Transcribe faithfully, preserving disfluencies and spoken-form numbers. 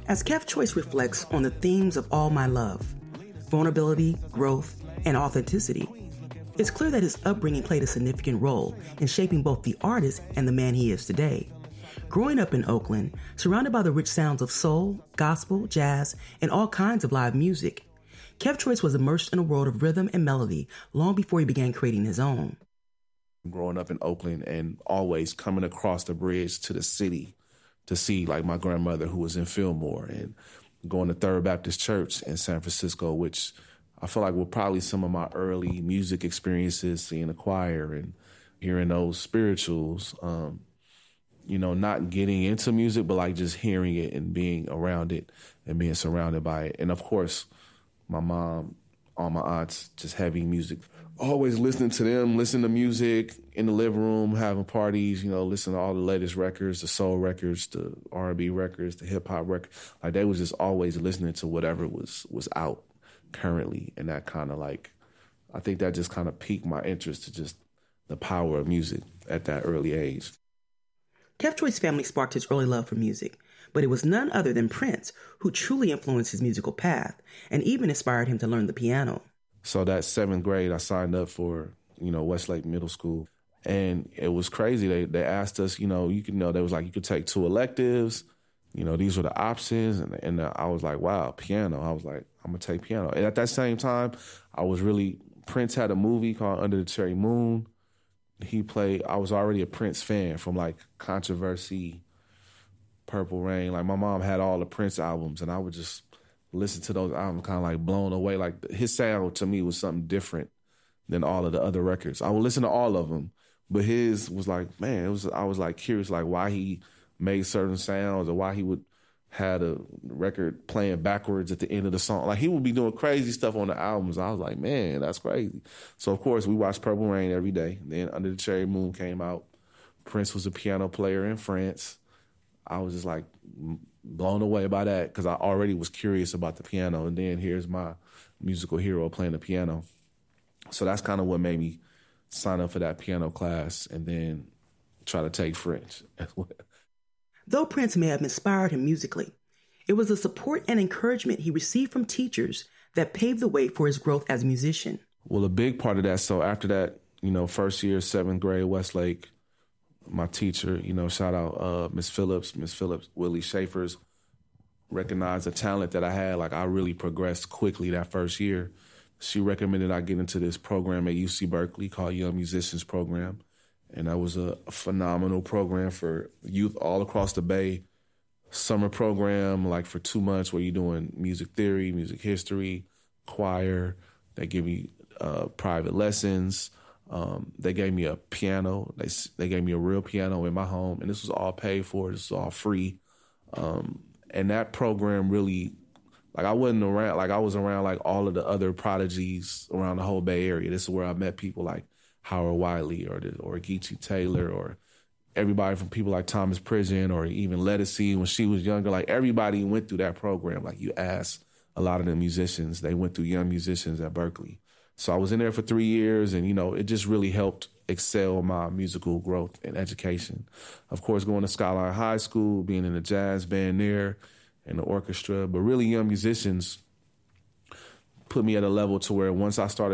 As Kev Choice reflects on the themes of All My Love, vulnerability, growth, and authenticity, it's clear that his upbringing played a significant role in shaping both the artist and the man he is today. Growing up in Oakland, surrounded by the rich sounds of soul, gospel, jazz, and all kinds of live music, Kev Choice was immersed in a world of rhythm and melody long before he began creating his own. Growing up in Oakland and always coming across the bridge to the city to see like my grandmother who was in Fillmore, and going to Third Baptist Church in San Francisco, which I feel like were probably some of my early music experiences, seeing the choir and hearing those spirituals. Um, you know, not getting into music, but like just hearing it and being around it and being surrounded by it. And of course, my mom, all my aunts, just heavy music. Always listening to them, listening to music in the living room, having parties, you know, listening to all the latest records, the soul records, the R and B records, the hip hop records. Like they was just always listening to whatever was was out currently. And that kind of like, I think that just kind of piqued my interest to just the power of music at that early age. Kev Choice's family sparked his early love for music, but it was none other than Prince who truly influenced his musical path and even inspired him to learn the piano. So that seventh grade, I signed up for, you know, Westlake Middle School. And it was crazy. They they asked us, you know, you could know, they was like, you could take two electives. You know, these were the options. And, and I was like, wow, piano. I was like, I'm going to take piano. And at that same time, I was really, Prince had a movie called Under the Cherry Moon. He played, I was already a Prince fan from like Controversy, Purple Rain. Like my mom had all the Prince albums and I would just listen to those albums kind of like blown away. Like his sound to me was something different than all of the other records. I would listen to all of them, but his was like, man, it was, I was like curious like why he made certain sounds or why he would had a record playing backwards at the end of the song. Like he would be doing crazy stuff on the albums. I was like, man, that's crazy. So of course we watched Purple Rain every day. Then Under the Cherry Moon came out. Prince was a piano player in France. I was just like blown away by that because I already was curious about the piano. And then here's my musical hero playing the piano. So that's kind of what made me sign up for that piano class and then try to take French as well. Though Prince may have inspired him musically, it was the support and encouragement he received from teachers that paved the way for his growth as a musician. Well, a big part of that, so after that, you know, first year, seventh grade, Westlake, my teacher, you know, shout out uh, Miss Phillips, Miss Phillips, Willie Schaefer's, recognized the talent that I had. Like I really progressed quickly that first year. She recommended I get into this program at U C Berkeley called Young Musicians Program. And that was a phenomenal program for youth all across the Bay. Summer program, like for two months where you're doing music theory, music history, choir. They give me uh, private lessons. Um, they gave me a piano. They they gave me a real piano in my home. And this was all paid for. This was all free. Um, and that program really, like I wasn't around, like I was around like all of the other prodigies around the whole Bay Area. This is where I met people like Howard Wiley or the, or Geechee Taylor or everybody from people like Thomas Pridgen or even Lettucey when she was younger. Like everybody went through that program. Like you ask a lot of the musicians, they went through Young Musicians at Berkeley. So I was in there for three years and, you know, it just really helped excel my musical growth and education. Of course, going to Skyline High School, being in the jazz band there and the orchestra, but really Young Musicians put me at a level to where once I started